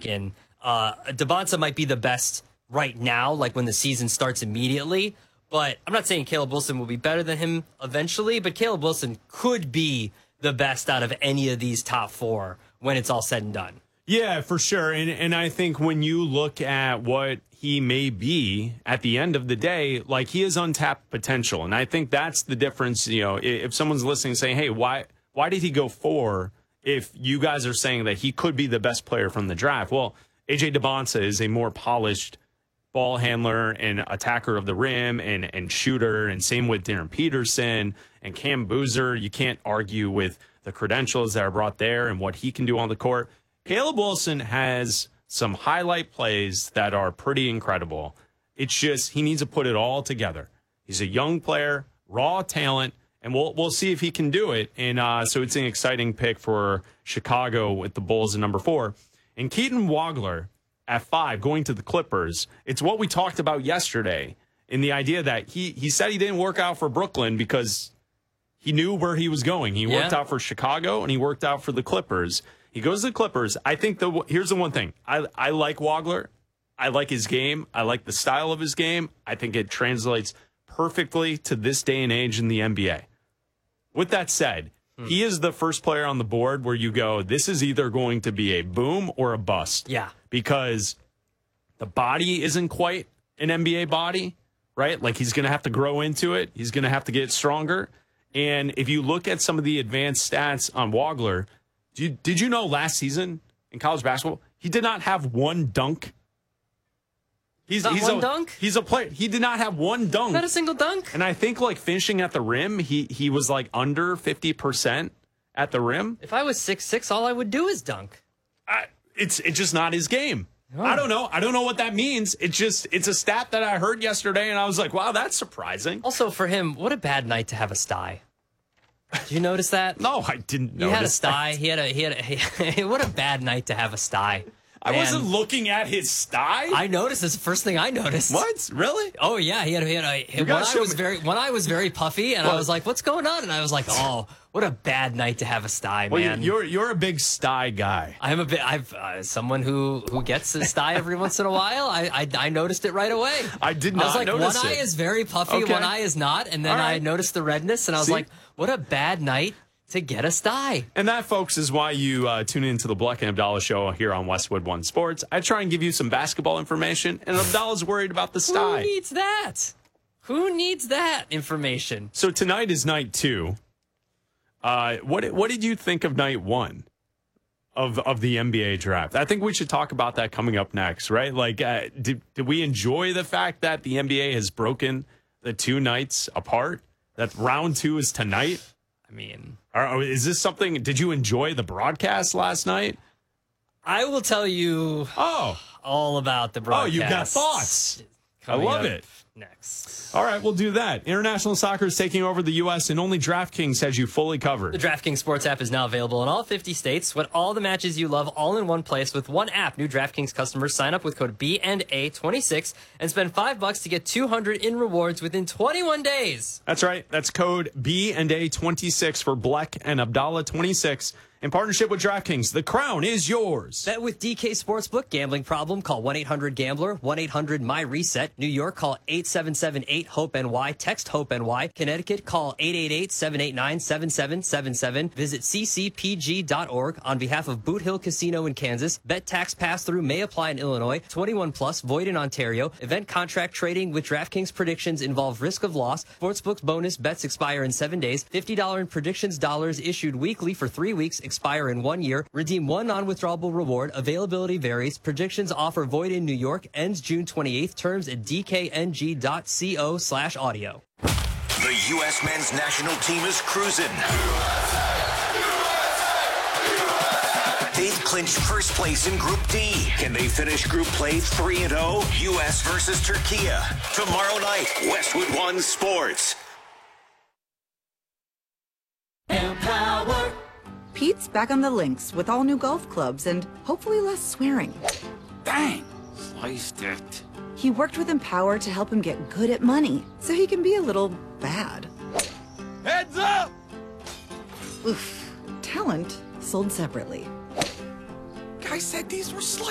in. Debonsa might be the best right now, like when the season starts immediately. But I'm not saying Caleb Wilson will be better than him eventually, but Caleb Wilson could be the best out of any of these top four when it's all said and done. Yeah, for sure. And I think when you look at what he may be at the end of the day, like, he has untapped potential. And I think that's the difference. You know, if someone's listening saying, hey, why did he go 4 if you guys are saying that he could be the best player from the draft? Well, A.J. Debonsa is a more polished ball handler and attacker of the rim and shooter, and same with Darren Peterson and Cam Boozer. You can't argue with the credentials that are brought there and what he can do on the court. Caleb Wilson has some highlight plays that are pretty incredible. It's just he needs to put it all together. He's a young player, raw talent, and we'll see if he can do it. And so it's an exciting pick for Chicago with the Bulls at number 4. And Keaton Wagler at 5 going to the Clippers. It's what we talked about yesterday in the idea that he said he didn't work out for Brooklyn because he knew where he was going. He worked out for Chicago and he worked out for the Clippers. He goes to the Clippers. I think here's the one thing. I like Wagler. I like his game. I like the style of his game. I think it translates perfectly to this day and age in the NBA. With that said, he is the first player on the board where you go, this is either going to be a boom or a bust. Yeah. Because the body isn't quite an NBA body, right? Like, he's going to have to grow into it. He's going to have to get stronger. And if you look at some of the advanced stats on Wagler, did you know last season in college basketball, he did not have one dunk? He's one dunk? He's a player. He did not have one dunk. Not a single dunk? And I think, like, finishing at the rim, he was, like, under 50% at the rim. If I was 6'6", all I would do is dunk. It's just not his game. Oh. I don't know. I don't know what that means. It's a stat that I heard yesterday, and I was like, wow, that's surprising. Also, for him, what a bad night to have a sty. Did you notice that? No, I didn't notice. He had a sty. He had what a bad night to have a sty. I wasn't looking at his sty. I noticed. It's the first thing I noticed. What? Really? Oh yeah, when I was very puffy, and I was like, "What's going on?" And I was like, "Oh, what a bad night to have a sty, man." You're a big sty guy. I'm a bit. I've someone who gets a sty every once in a while. I noticed it right away. I did not. I was like, notice one eye is very puffy, one eye is not, and then I noticed the redness, and I was like, "What a bad night to get a sty." And that, folks, is why you tune into the Bleck and Abdallah show here on Westwood One Sports. I try and give you some basketball information, and Abdallah's worried about the sty. Who needs that? Who needs that information? So tonight is night 2. What did you think of night 1 of the NBA draft? I think we should talk about that coming up next, right? Like, did we enjoy the fact that the NBA has broken the 2 nights apart? That round 2 is tonight? I mean, is this something? Did you enjoy the broadcast last night? I will tell you all about the broadcast. Oh, you've got thoughts. I love it. Next. All right, we'll do that. International soccer is taking over the U.S., and only DraftKings has you fully covered. The DraftKings Sports app is now available in all 50 states with all the matches you love all in one place with one app. New DraftKings customers sign up with code BNA26 and spend $5 to get $200 in rewards within 21 days. That's right. That's code BNA26 for Bleck and Abdallah 26. In partnership with DraftKings, the crown is yours. Bet with DK Sportsbook. Gambling problem? Call 1-800-GAMBLER. 1-800-MY-RESET. New York, call 877-8-HOPE-NY. Text HOPE-NY. Connecticut, call 888-789-7777. Visit ccpg.org. On behalf of Boot Hill Casino in Kansas, bet tax pass-through may apply in Illinois. 21 plus, void in Ontario. Event contract trading with DraftKings predictions involve risk of loss. Sportsbook's bonus bets expire in 7 days. $50 in predictions dollars issued weekly for 3 weeks. Expire in 1 year. Redeem one non-withdrawable reward. Availability varies. Predictions offer void in New York. Ends June 28th. Terms at dkng.co/audio. The U.S. men's national team is cruising. They've clinched first place in Group D. Can they finish Group Play 3-0? U.S. versus Turkey. Tomorrow night, Westwood One Sports. Empower. Pete's back on the links with all new golf clubs and hopefully less swearing. Dang, sliced it. He worked with Empower to help him get good at money, so he can be a little bad. Heads up! Oof. Talent sold separately. Guy said these were sliced.